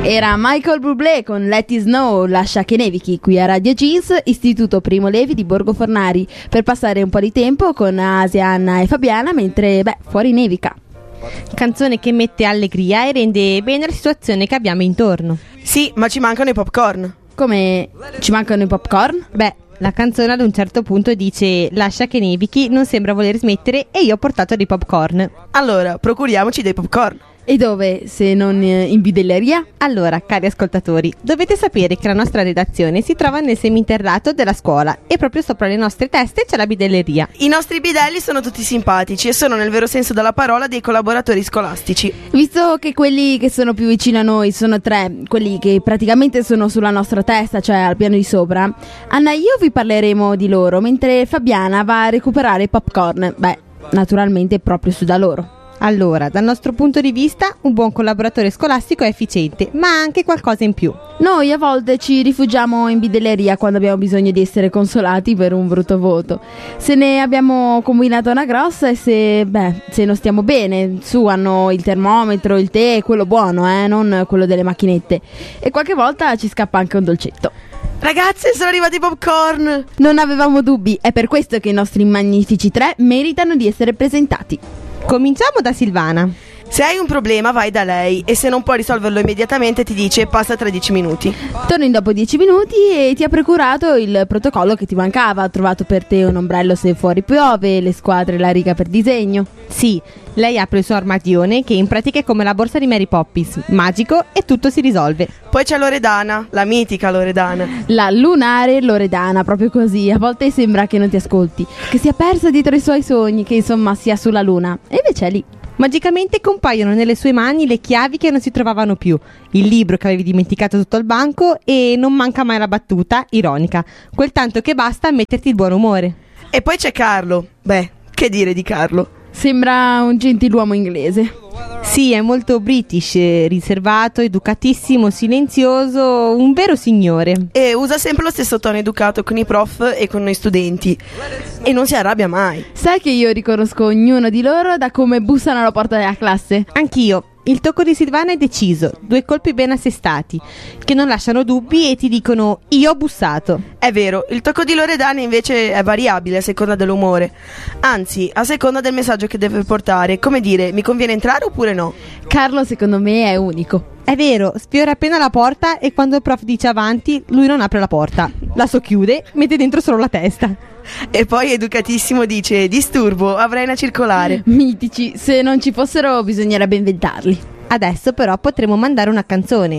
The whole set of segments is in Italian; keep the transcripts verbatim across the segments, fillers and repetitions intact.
Era Michael Bublé con Let It Snow, lascia che nevichi, qui a Radio Jeans, Istituto Primo Levi di Borgo Fornari, per passare un po' di tempo con Asia, Anna e Fabiana mentre, beh, fuori nevica. Canzone che mette allegria e rende bene la situazione che abbiamo intorno. Sì, ma ci mancano i popcorn. Come ci mancano i popcorn? Beh, la canzone ad un certo punto dice lascia che nevichi, non sembra voler smettere e io ho portato dei popcorn. Allora, procuriamoci dei popcorn. E dove, se non in bidelleria? Allora, cari ascoltatori, dovete sapere che la nostra redazione si trova nel seminterrato della scuola e proprio sopra le nostre teste c'è la bidelleria. I nostri bidelli sono tutti simpatici e sono nel vero senso della parola dei collaboratori scolastici. Visto che quelli che sono più vicini a noi sono tre, quelli che praticamente sono sulla nostra testa, cioè al piano di sopra, Anna e io vi parleremo di loro, mentre Fabiana va a recuperare i popcorn, beh, naturalmente proprio su da loro. Allora, dal nostro punto di vista, un buon collaboratore scolastico è efficiente, ma ha anche qualcosa in più. Noi a volte ci rifugiamo in bidelleria quando abbiamo bisogno di essere consolati per un brutto voto. Se ne abbiamo combinata una grossa e se, beh, se non stiamo bene, su hanno il termometro, il tè, quello buono, eh, non quello delle macchinette. E qualche volta ci scappa anche un dolcetto. Ragazze, sono arrivati i popcorn! Non avevamo dubbi, è per questo che i nostri magnifici tre meritano di essere presentati. Cominciamo da Silvana. Se hai un problema vai da lei e se non puoi risolverlo immediatamente ti dice passa tra dieci minuti. Torni dopo dieci minuti e ti ha procurato il protocollo che ti mancava. Ha trovato per te un ombrello se fuori piove, le squadre e la riga per disegno. Sì, lei apre il suo armadione che in pratica è come la borsa di Mary Poppins, magico e tutto si risolve. Poi c'è Loredana, la mitica Loredana. La lunare Loredana, proprio così. A volte sembra che non ti ascolti, che sia persa dietro i suoi sogni, che insomma sia sulla luna. E invece è lì. Magicamente compaiono nelle sue mani le chiavi che non si trovavano più, il libro che avevi dimenticato sotto al banco e non manca mai la battuta, ironica, quel tanto che basta a metterti il buon umore. E poi c'è Carlo. Beh, che dire di Carlo? Sembra un gentiluomo inglese. Sì, è molto british, riservato, educatissimo, silenzioso, un vero signore. E usa sempre lo stesso tono educato con i prof e con noi studenti. E non si arrabbia mai. Sai che io riconosco ognuno di loro da come bussano alla porta della classe? Anch'io. Il tocco di Silvana è deciso, due colpi ben assestati, che non lasciano dubbi e ti dicono io ho bussato. È vero, il tocco di Loredana invece è variabile a seconda dell'umore, anzi a seconda del messaggio che deve portare, come dire, mi conviene entrare oppure no? Carlo secondo me è unico. È vero, sfiora appena la porta e quando il prof dice avanti, lui non apre la porta, la socchiude, mette dentro solo la testa. E poi educatissimo dice disturbo, avrai una circolare. Mitici, se non ci fossero bisognerebbe inventarli. Adesso però potremmo mandare una canzone.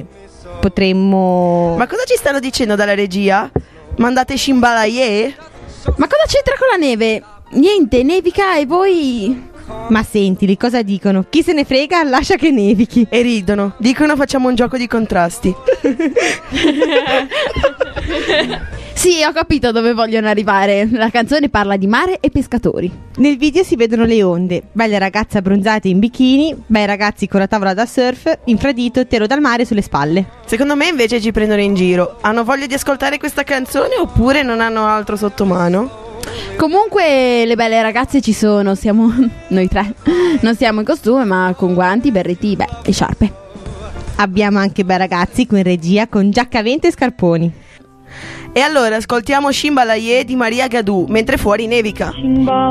Potremmo... Ma cosa ci stanno dicendo dalla regia? Mandate Shimbalaye? Ma cosa c'entra con la neve? Niente, nevica e voi... Ma sentili, cosa dicono? Chi se ne frega, lascia che nevichi. E ridono, dicono facciamo un gioco di contrasti. Sì, ho capito dove vogliono arrivare. La canzone parla di mare e pescatori. Nel video si vedono le onde, belle ragazze abbronzate in bikini, bei ragazzi con la tavola da surf, infradito, telo dal mare sulle spalle. Secondo me invece ci prendono in giro. Hanno voglia di ascoltare questa canzone oppure non hanno altro sotto mano? Comunque le belle ragazze ci sono, siamo noi tre. Non siamo in costume ma con guanti, berretti, beh, e sciarpe. Abbiamo anche bei ragazzi qui in regia con giacca a vento e scarponi. E allora ascoltiamo Shimbalaye di Maria Gadù mentre fuori nevica.